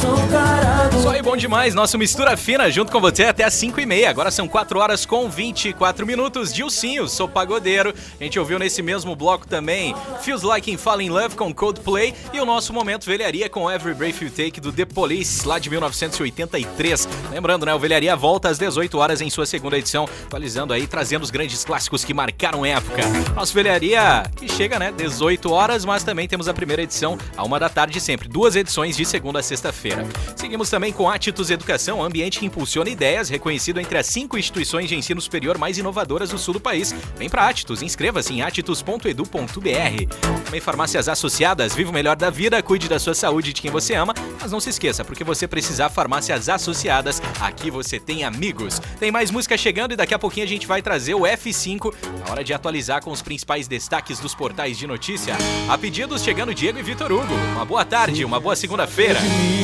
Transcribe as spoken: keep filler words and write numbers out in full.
Só aí, bom demais, nosso Mistura Fina junto com você até as cinco e meia. Agora são quatro horas com vinte e quatro minutos. Dilcinho, sou pagodeiro. A gente ouviu nesse mesmo bloco também Feels Like I'm Falling in Love com Coldplay e o nosso Momento Velharia com Every Breath You Take do The Police, lá de mil novecentos e oitenta e três. Lembrando, né, o Velharia volta às dezoito horas em sua segunda edição, atualizando aí, trazendo os grandes clássicos que marcaram época. Nosso Velharia que chega, né, dezoito horas, mas também temos a primeira edição a uma da tarde sempre. Duas edições de segunda a sexta-feira. Seguimos também com Atitudes Educação, ambiente que impulsiona ideias, reconhecido entre as cinco instituições de ensino superior mais inovadoras do sul do país. Vem pra Atitus, inscreva-se em atitus ponto edu ponto br. Também Farmácias Associadas, viva o melhor da vida, cuide da sua saúde e de quem você ama, mas não se esqueça, porque você precisar Farmácias Associadas, aqui você tem amigos. Tem mais música chegando e daqui a pouquinho a gente vai trazer o F cinco, na hora de atualizar com os principais destaques dos portais de notícia. A pedidos chegando Diego e Vitor Hugo. Uma boa tarde, uma boa segunda-feira.